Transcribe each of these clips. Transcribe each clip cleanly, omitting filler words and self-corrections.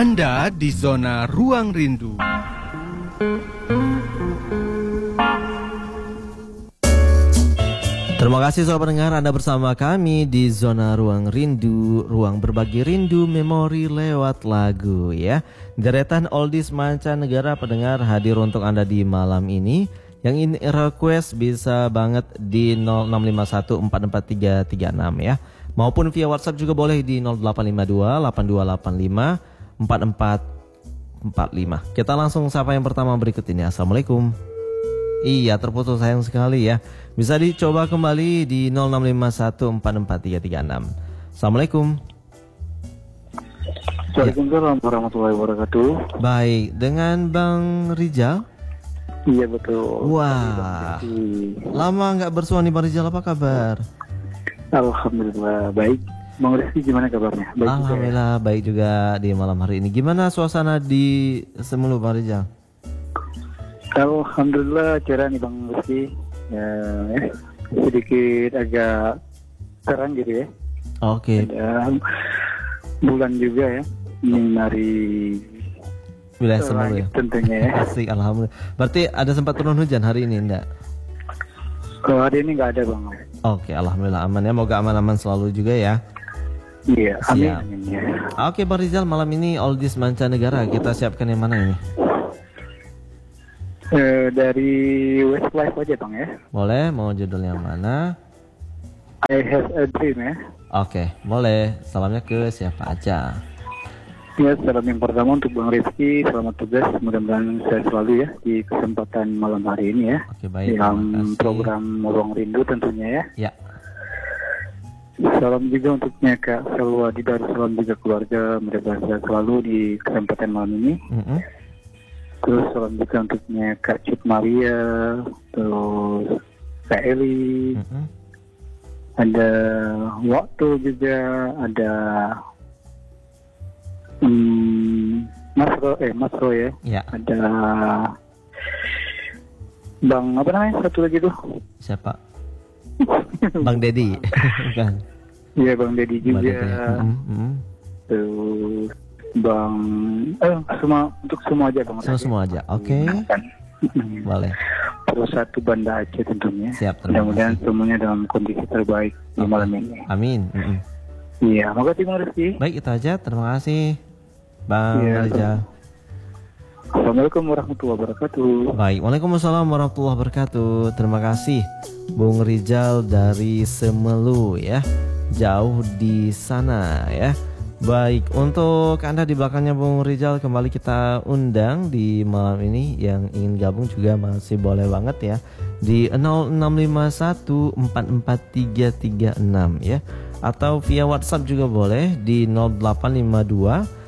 Anda di zona ruang rindu. Terima kasih sobat pendengar, Anda bersama kami di zona ruang rindu, ruang berbagi rindu memori lewat lagu ya. Deretan oldies mancanegara pendengar hadir untuk Anda di malam ini. Yang ingin request bisa banget di 0651443336 ya. Maupun via WhatsApp juga boleh di 0852 8285 4445. Kita langsung sapa yang pertama berikut ini. Assalamualaikum. Iya, terputus sayang sekali ya. Bisa dicoba kembali di 0651443336. Assalamualaikum. Waalaikumsalam warahmatullahi wabarakatuh. Baik, dengan Bang Rijal? Iya betul. Wah, lama nggak bersua nih Bang Rijal, apa kabar? Alhamdulillah baik. Bang Rizky gimana kabarnya? Baik. Alhamdulillah baik juga di malam hari ini. Gimana suasana di Semelu Bang Rijal? Alhamdulillah cerah nih Bang Rizky. Ya, sedikit agak terang gitu ya. Oke. Ada bulan juga ya, menyinari wilayah Semelu ya. Tentunya ya. Asik, alhamdulillah. Berarti ada sempat turun hujan hari ini enggak? Kalau hari ini nggak ada Bang. Oke, alhamdulillah aman ya. Moga aman-aman selalu juga ya. Iya, amin. Siap. Amin ya. Oke Bang Rizal, malam ini oldies mancanegara kita siapkan yang mana ini? Dari Westlife aja Bang ya. Boleh, mau judul yang mana? I Have a Dream ya. Oke, boleh. Salamnya ke siapa aja? Ya, salam yang pertama untuk Bang Rizky, selamat tugas, mudah-mudahan sehat selalu ya di kesempatan malam hari ini ya. Oke, baik. Dalam program Ruang Rindu tentunya ya. Ya. Salam juga untuknya Kak Salwa di Darussalam juga keluarga, mudah-mudahan sehat selalu di kesempatan malam ini. Terus salam juga untuknya Kak Cut Maria, terus Kak Eli, ada waktu juga, ada Mas Ro ya. Ada Bang apa namanya satu lagi tuh? Siapa? Bang Dedi. Bukan. Iya Bang Dedi juga. Terus Bang semua untuk semua aja Bang. Semua aja. Oke. Boleh. Terus satu Banda Aceh tentunya. Siap. Mudah-mudahan semuanya dalam kondisi terbaik di malam ini. Amin. Iya, makasih Bang Rizky. Baik, itu aja. Terima kasih Bang Rizal. Assalamualaikum warahmatullahi wabarakatuh. Baik, waalaikumsalam warahmatullahi wabarakatuh. Terima kasih Bung Rizal dari Semelu ya, jauh di sana ya. Baik, untuk Anda di belakangnya Bung Rizal kembali kita undang di malam ini. Yang ingin gabung juga masih boleh banget ya di 0651443336 ya, atau via WhatsApp juga boleh di 0852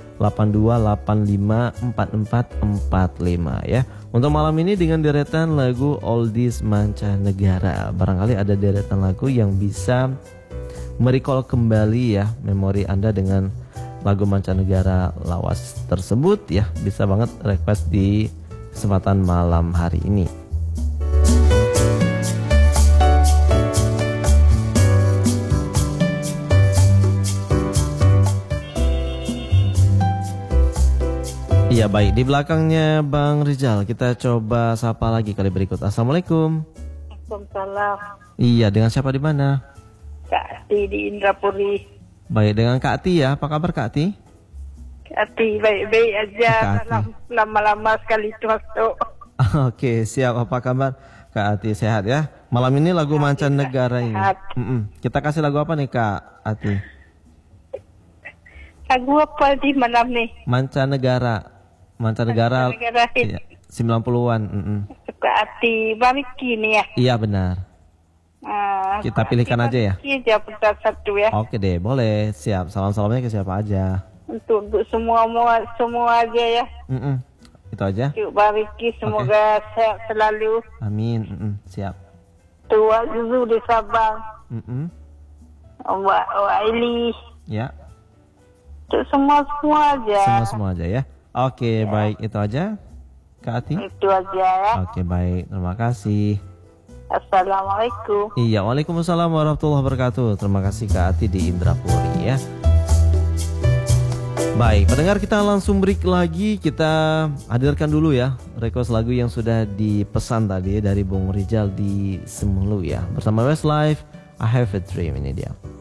82854445 ya. Untuk malam ini dengan deretan lagu oldies mancanegara. Barangkali ada deretan lagu yang bisa merecall kembali ya memori Anda dengan lagu mancanegara lawas tersebut ya. Bisa banget request di kesempatan malam hari ini. Iya baik, di belakangnya Bang Rizal kita coba sapa lagi kali berikut. Assalamualaikum. Waalaikumsalam. Iya, dengan siapa di mana? Kak Ati di Indrapuri. Baik, dengan Kak Ati ya. Apa kabar Kak Ati? Kak Ati baik-baik aja. Lama-lama sekali itu waktu. Oke, siap. Apa kabar Kak Ati? Sehat ya? Malam ini lagu mancanegara ini. Kita kasih lagu apa nih Kak Ati? Lagu apa di malam nih? Mancanegara ya, 90-an. Kak Ati Bariki nih ya? Iya benar. Kita pilihkan aja ya. Iya, putar satu ya. Oke deh, boleh. Siap. Salam-salamnya ke siapa aja? Untuk semua aja ya. Itu aja. Yuk Bariki, semoga sehat selalu. Amin. Siap. Tua Zuzu di Sabang. Mbak Eli. Ya. Untuk semua aja. Semua aja ya. Oke, baik. Itu aja Kak Ati? Itu aja ya. Oke, baik. Terima kasih. Assalamualaikum. Iya, waalaikumsalam warahmatullahi wabarakatuh. Terima kasih Kak Ati di Indrapuri ya. Baik, pendengar, kita langsung break lagi. Kita hadirkan dulu ya request lagu yang sudah dipesan tadi dari Bung Rizal di Semulu ya. Bersama Westlife, I Have a Dream, ini dia.